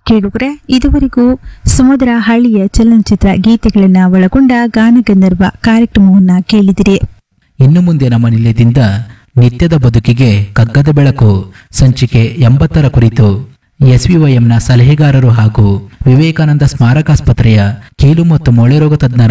ಕೇಳುಗರೆ, ಇದುವರೆಗೂ ಸಮುದ್ರ ಹಳ್ಳಿಯ ಚಲನಚಿತ್ರ ಗೀತೆಗಳನ್ನು ಒಳಗೊಂಡ ಗಾನಗಂಧರ್ವ ಕಾರ್ಯಕ್ರಮವನ್ನ ಕೇಳಿದಿರಿ. ಇನ್ನು ಮುಂದೆ ನಮ್ಮ ನಿಲಯದಿಂದ ನಿತ್ಯದ ಬದುಕಿಗೆ ಕಗ್ಗದ ಬೆಳಕು ಸಂಚಿಕೆ 80 ಕುರಿತು ಎಸ್ವಿವೈಎಂನ ಸಲಹೆಗಾರರು ಹಾಗೂ ವಿವೇಕಾನಂದ ಸ್ಮಾರಕಾಸ್ಪತ್ರೆಯ ಕೀಲು ಮತ್ತು ಮೊಳೆ ರೋಗ ತಜ್ಞರ